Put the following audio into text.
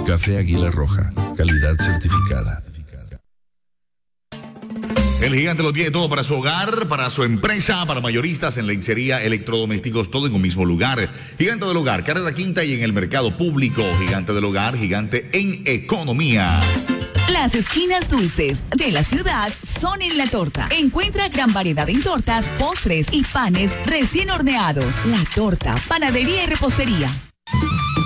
Café Águila Roja, calidad certificada. El Gigante lo tiene todo para su hogar, para su empresa, para mayoristas en lencería, electrodomésticos, todo en un mismo lugar. Gigante del Hogar, Carrera Quinta y en el mercado público. Gigante del Hogar, gigante en economía. Las esquinas dulces de la ciudad son en La Torta. Encuentra gran variedad en tortas, postres y panes recién horneados. La Torta, panadería y repostería.